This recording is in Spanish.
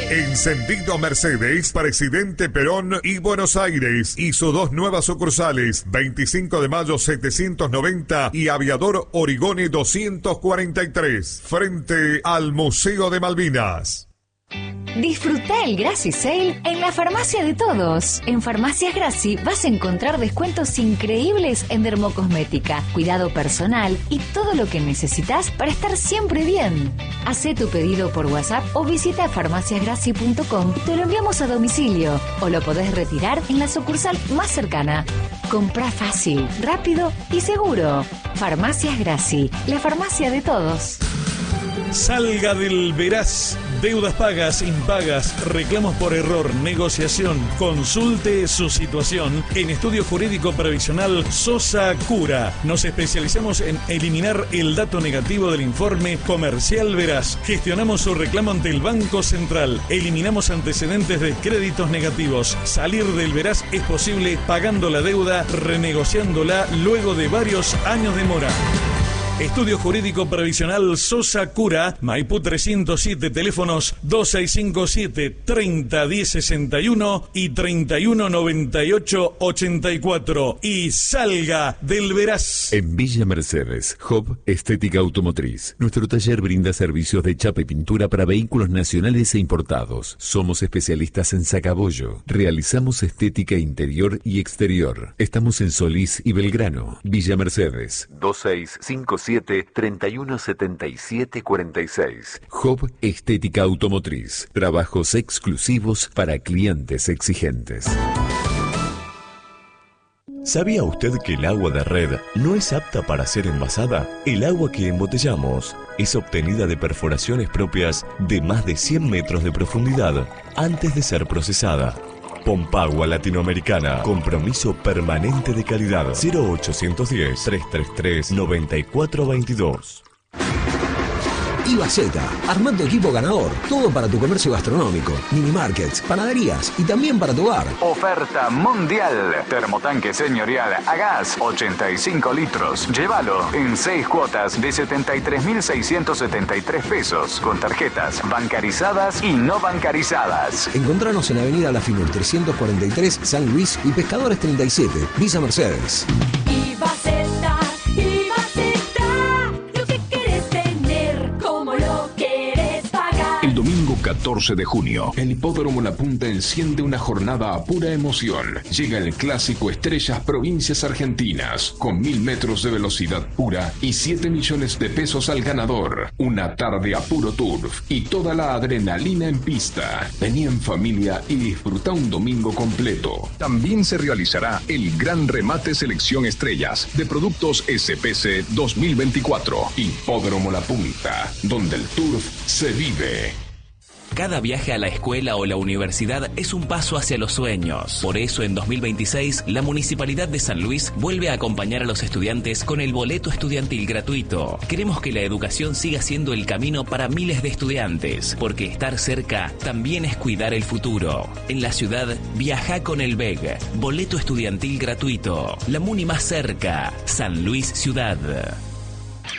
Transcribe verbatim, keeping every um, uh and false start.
Encendido Mercedes, Presidente Perón y Buenos Aires. Hizo dos nuevas sucursales, veinticinco de mayo setecientos noventa y Aviador Origone doscientos cuarenta y tres, frente al Museo de Malvinas. Disfruta el Graci Sale en la farmacia de todos. En Farmacias Graci vas a encontrar descuentos increíbles en dermocosmética, cuidado personal y todo lo que necesitas para estar siempre bien. Hacé tu pedido por WhatsApp o visita farmacias graci punto com. Te lo enviamos a domicilio o lo podés retirar en la sucursal más cercana. Comprá fácil, rápido y seguro. Farmacias Graci, la farmacia de todos. Salga del Veraz. Deudas pagas, impagas, reclamos por error, negociación. Consulte su situación en Estudio Jurídico Previsional Sosa Cura. Nos especializamos en eliminar el dato negativo del informe comercial Veraz. Gestionamos su reclamo ante el Banco Central. Eliminamos antecedentes de créditos negativos. Salir del Veraz es posible pagando la deuda, renegociándola luego de varios años de mora. Estudio Jurídico Previsional Sosa Cura, Maipú trescientos siete, teléfonos dos seis cinco siete, treinta diez sesenta y uno y treinta y uno noventa y ocho ochenta y cuatro. Y salga del Veraz. En Villa Mercedes, Hub Estética Automotriz. Nuestro taller brinda servicios de chapa y pintura para vehículos nacionales e importados. Somos especialistas en sacabollo. Realizamos estética interior y exterior. Estamos en Solís y Belgrano. Villa Mercedes, dos seis cinco siete, treinta y uno setenta y siete cuarenta y seis. Hub Estética Automotriz. Trabajos exclusivos para clientes exigentes. ¿Sabía usted que el agua de red no es apta para ser envasada? El agua que embotellamos es obtenida de perforaciones propias de más de cien metros de profundidad antes de ser procesada. Pompagua Latinoamericana. Compromiso permanente de calidad. cero ochocientos diez, trescientos treinta y tres, noventa y cuatro veintidós. Ibaceta, armando equipo ganador. Todo para tu comercio gastronómico, mini markets, panaderías y también para tu hogar. Oferta mundial. Termotanque señorial a gas, ochenta y cinco litros. Llévalo en seis cuotas de setenta y tres mil seiscientos setenta y tres pesos. Con tarjetas bancarizadas y no bancarizadas. Encontranos en Avenida La Finur trescientos cuarenta y tres, San Luis y Pescadores treinta y siete, Villa Mercedes. Ibaceta, Ibaceta, lo que querés tener, como lo querés pagar. El domingo catorce de junio, el Hipódromo La Punta enciende una jornada a pura emoción. Llega el clásico Estrellas Provincias Argentinas, con mil metros de velocidad pura y siete millones de pesos al ganador. Una tarde a puro turf y toda la adrenalina en pista. Vení en familia y disfruta un domingo completo. También se realizará el Gran Remate Selección Estrellas de Productos S P C dos mil veinticuatro. Hipódromo La Punta, donde el turf se vive. Cada viaje a la escuela o la universidad es un paso hacia los sueños. Por eso, en dos mil veintiséis, la Municipalidad de San Luis vuelve a acompañar a los estudiantes con el boleto estudiantil gratuito. Queremos que la educación siga siendo el camino para miles de estudiantes, porque estar cerca también es cuidar el futuro. En la ciudad, viaja con el B E G. Boleto estudiantil gratuito. La Muni más cerca. San Luis Ciudad.